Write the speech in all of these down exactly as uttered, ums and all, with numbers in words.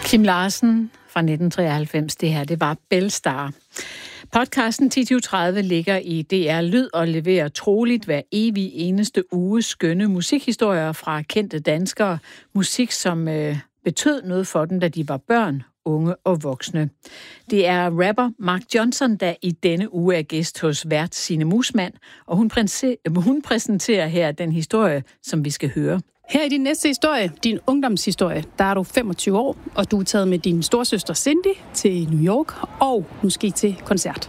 Kim Larsen fra nitten treoghalvfems, det her, det var Bellstar. Podcasten ti tyve tredive ligger i D R Lyd og leverer troligt hver evig eneste uge skønne musikhistorier fra kendte danskere. Musik, som øh, betød noget for dem, da de var børn, unge og voksne. Det er rapper Mark Johnson, der i denne uge er gæst hos vært Signe Musmann, og hun, præse- hun præsenterer her den historie, som vi skal høre. Her i din næste historie, din ungdomshistorie, der er du femogtyve år, og du er taget med din storsøster Cindy til New York, og nu skal I til koncert.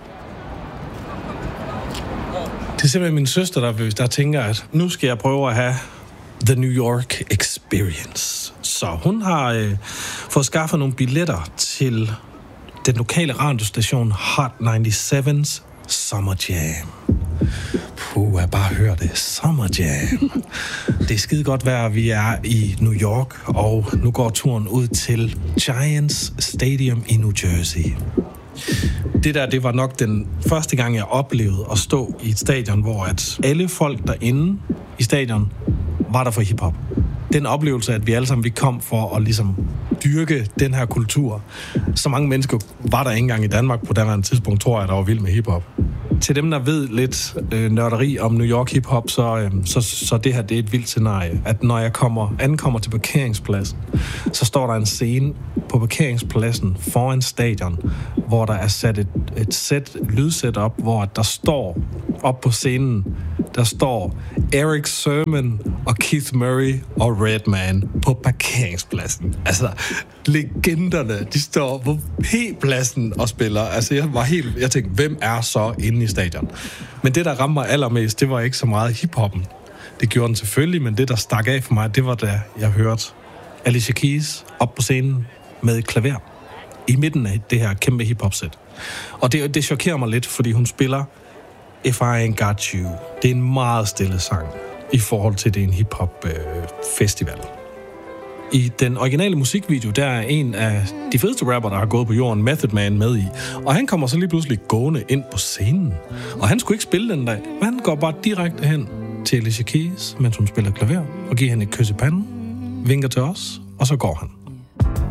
Det er simpelthen min søster, der, der tænker, at nu skal jeg prøve at have The New York Experience. Så hun har øh, fået skaffet nogle billetter til den lokale radiostation Hot nioghalvfems Summer Jam. Puh, jeg bare hører det. Summer Jam. Det er skide godt vejr, vi er i New York, og nu går turen ud til Giants Stadium i New Jersey. Det der, det var nok den første gang, jeg oplevede at stå i et stadion, hvor at alle folk derinde i stadion var der for hiphop. Den oplevelse, at vi alle sammen vi kom for at ligesom dyrke den her kultur. Så mange mennesker var der ikke engang i Danmark på daværende tidspunkt, tror jeg, der var vild med hiphop. Til dem, der ved lidt øh, nørderi om New York hiphop, så, øh, så, så det her det er et vildt scenarie. At når jeg kommer, ankommer til parkeringspladsen, så står der en scene på parkeringspladsen foran stadion, hvor der er sat et, et sæt, lydsæt op, hvor der står op på scenen, der står Eric Sermon og Keith Murray og Redman på parkeringspladsen. Altså, legenderne, de står på P-pladsen og spiller. Altså, jeg var helt, jeg tænkte, hvem er så inde i stadion? Men det, der ramte mig allermest, det var ikke så meget hiphoppen. Det gjorde den selvfølgelig, men det, der stak af for mig, det var da jeg hørte Alicia Keys op på scenen med et klaver i midten af det her kæmpe hiphop-sæt. Og det, det chokerer mig lidt, fordi hun spiller If I Ain't Got You. Det er en meget stille sang i forhold til, det er en hiphop-festival. I den originale musikvideo, der er en af de fedeste rapper, der har gået på jorden, Method Man, med i. Og han kommer så lige pludselig gående ind på scenen. Og han skulle ikke spille den dag, men han går bare direkte hen til Alicia Keys, mens hun spiller klaver, og giver hende et kys i panden, vinker til os, og så går han.